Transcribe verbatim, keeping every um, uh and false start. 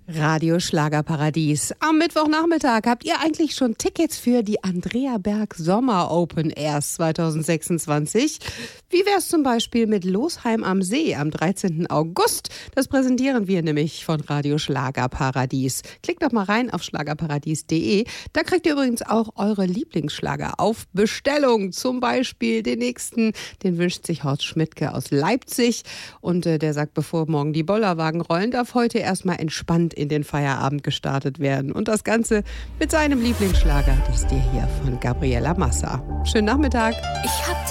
Radio Schlagerparadies. Am Mittwochnachmittag habt ihr eigentlich schon Tickets für die Andrea Berg Sommer Open Airs zwanzig sechsundzwanzig? Wie wär's zum Beispiel mit Losheim am See am dreizehnten August? Das präsentieren wir nämlich von Radio Schlagerparadies. Klickt doch mal rein auf schlagerparadies punkt de. Da kriegt ihr übrigens auch eure Lieblingsschlager auf Bestellung. Zum Beispiel den nächsten, den wünscht sich Horst Schmidtke aus Leipzig. Und äh, der sagt, bevor morgen die Bollerwagen rollen, darf heute erstmal entspannt in den Feierabend gestartet werden. Und das Ganze mit seinem Lieblingsschlager, das ist der hier von Gabriela Massa. Schönen Nachmittag. Ich hab